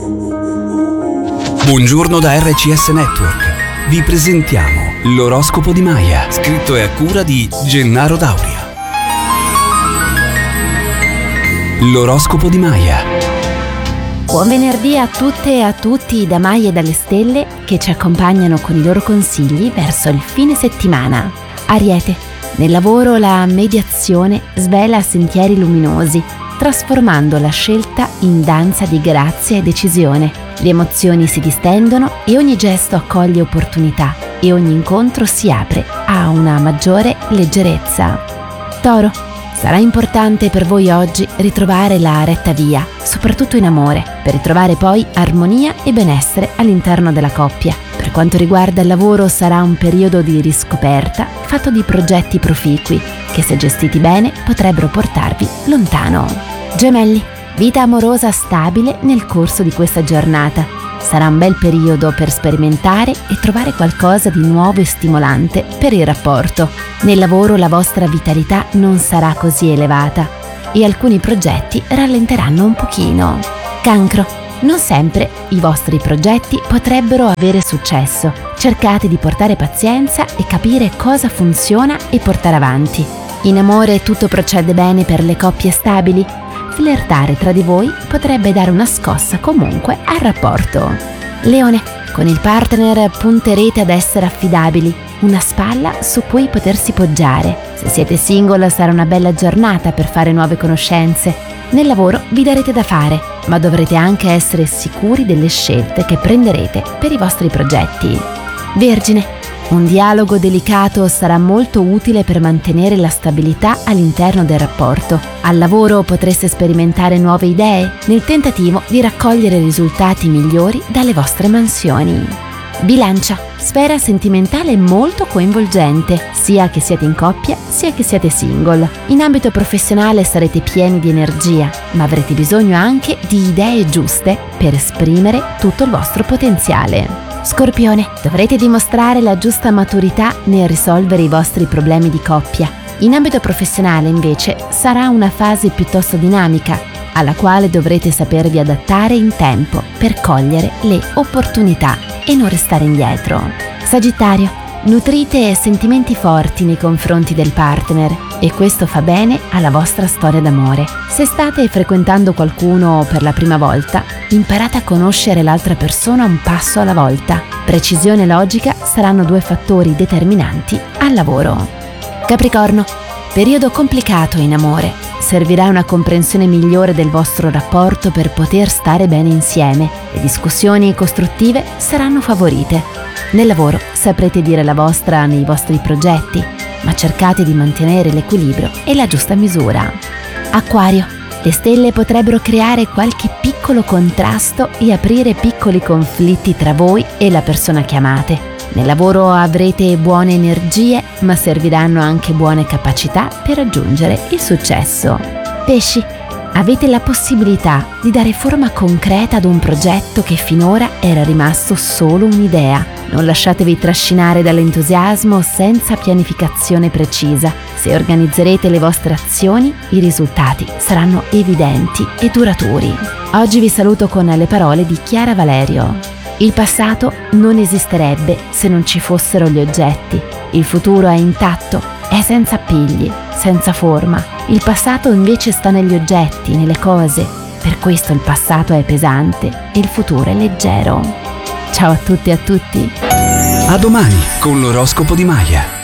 Buongiorno da RCS Network. Vi presentiamo l'oroscopo di Maya, scritto e a cura di Gennaro Dauria. L'oroscopo di Maya. Buon venerdì a tutte e a tutti da Maya e dalle stelle che ci accompagnano con i loro consigli verso il fine settimana. Ariete, nel lavoro la mediazione svela sentieri luminosi, trasformando la scelta in danza di grazia e decisione. Le emozioni si distendono e ogni gesto accoglie opportunità e ogni incontro si apre a una maggiore leggerezza. Toro, sarà importante per voi oggi ritrovare la retta via, soprattutto in amore, per ritrovare poi armonia e benessere all'interno della coppia. Per quanto riguarda il lavoro sarà un periodo di riscoperta fatto di progetti proficui che, se gestiti bene, potrebbero portarvi lontano. Gemelli, vita amorosa stabile nel corso di questa giornata. Sarà un bel periodo per sperimentare e trovare qualcosa di nuovo e stimolante per il rapporto. Nel lavoro la vostra vitalità non sarà così elevata e alcuni progetti rallenteranno un pochino. Cancro, non sempre i vostri progetti potrebbero avere successo. Cercate di portare pazienza e capire cosa funziona e portare avanti. In amore tutto procede bene per le coppie stabili. Flirtare tra di voi potrebbe dare una scossa comunque al rapporto. Leone, con il partner punterete ad essere affidabili, una spalla su cui potersi poggiare. Se siete single sarà una bella giornata per fare nuove conoscenze. Nel lavoro vi darete da fare, ma dovrete anche essere sicuri delle scelte che prenderete per i vostri progetti. Vergine, un dialogo delicato sarà molto utile per mantenere la stabilità all'interno del rapporto. Al lavoro potreste sperimentare nuove idee nel tentativo di raccogliere risultati migliori dalle vostre mansioni. Bilancia, sfera sentimentale molto coinvolgente, sia che siete in coppia sia che siete single. In ambito professionale sarete pieni di energia, ma avrete bisogno anche di idee giuste per esprimere tutto il vostro potenziale. Scorpione, dovrete dimostrare la giusta maturità nel risolvere i vostri problemi di coppia. In ambito professionale, invece, sarà una fase piuttosto dinamica, alla quale dovrete sapervi adattare in tempo per cogliere le opportunità e non restare indietro. Sagittario, nutrite sentimenti forti nei confronti del partner e questo fa bene alla vostra storia d'amore. Se state frequentando qualcuno per la prima volta, imparate a conoscere l'altra persona un passo alla volta. Precisione e logica saranno due fattori determinanti al lavoro. Capricorno, periodo complicato in amore. Servirà una comprensione migliore del vostro rapporto per poter stare bene insieme. Le discussioni costruttive saranno favorite. Nel lavoro saprete dire la vostra nei vostri progetti, ma cercate di mantenere l'equilibrio e la giusta misura. Acquario, le stelle potrebbero creare qualche piccolo contrasto e aprire piccoli conflitti tra voi e la persona che amate. Nel lavoro avrete buone energie, ma serviranno anche buone capacità per raggiungere il successo. Pesci, avete la possibilità di dare forma concreta ad un progetto che finora era rimasto solo un'idea. Non lasciatevi trascinare dall'entusiasmo senza pianificazione precisa. Se organizzerete le vostre azioni, i risultati saranno evidenti e duraturi. Oggi vi saluto con le parole di Chiara Valerio. Il passato non esisterebbe se non ci fossero gli oggetti. Il futuro è intatto, è senza appigli, senza forma. Il passato invece sta negli oggetti, nelle cose. Per questo il passato è pesante e il futuro è leggero. Ciao a tutti e a tutti. A domani con l'oroscopo di Maya.